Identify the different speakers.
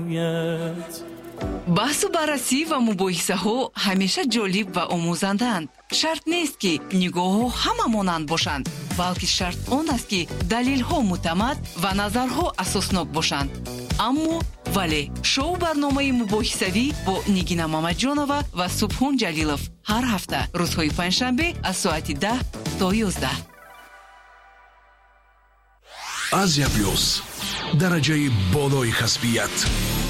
Speaker 1: رویت.
Speaker 2: بحث و بررسی و مباحثه ها همیشه جالب و آموزندند. شرط نیست که نگاه ها همه مانند باشند، بلکه شرط آن است که دلیل ها معتمد و نظرها اساسناک باشند. اما ولی شو برنامه مباحثوی با نگینا مامدجانова و سبحان جلیلов هر هفته روزهای پنجشنبه از ساعت 10 تا 11.
Speaker 3: Азия Плюс. дараҷаи болои касбият.